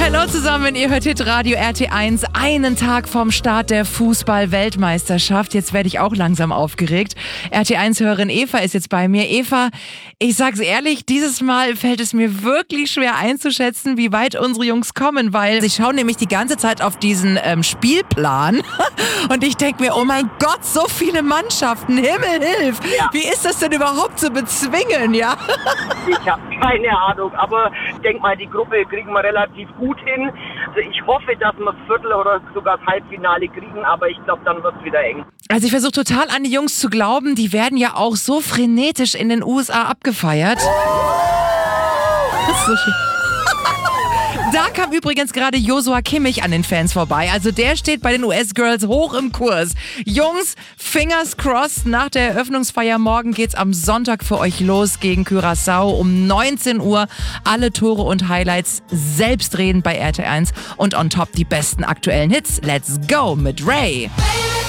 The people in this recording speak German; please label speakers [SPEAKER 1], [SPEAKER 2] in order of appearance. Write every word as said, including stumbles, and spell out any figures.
[SPEAKER 1] Hallo zusammen, ihr hört Hitradio R T eins, einen Tag vom Start der Fußball-Weltmeisterschaft. Jetzt werde ich auch langsam aufgeregt. R T eins-Hörerin Eva ist jetzt bei mir. Eva, ich sag's ehrlich, dieses Mal fällt es mir wirklich schwer einzuschätzen, wie weit unsere Jungs kommen, weil sie schauen nämlich die ganze Zeit auf diesen ähm, Spielplan und ich denke mir, oh mein Gott, so viele Mannschaften, Himmel hilf!
[SPEAKER 2] Ja.
[SPEAKER 1] Wie ist das denn überhaupt zu bezwingen, ja?
[SPEAKER 2] Ich habe keine Ahnung, aber ich denke mal, die Gruppe kriegen wir relativ gut hin. Also ich hoffe, dass wir das Viertel oder sogar das Halbfinale kriegen, aber ich glaube, dann wird es wieder eng.
[SPEAKER 1] Also ich versuche total an die Jungs zu glauben, die werden ja auch so frenetisch in den U S A abgefeiert. Das ist so schön. Da kam übrigens gerade Joshua Kimmich an den Fans vorbei. Also der steht bei den U S-Girls hoch im Kurs. Jungs, fingers crossed, nach der Eröffnungsfeier morgen geht's am Sonntag für euch los gegen Curaçao um neunzehn Uhr. Alle Tore und Highlights selbstredend bei R T eins und on top die besten aktuellen Hits. Let's go mit Ray.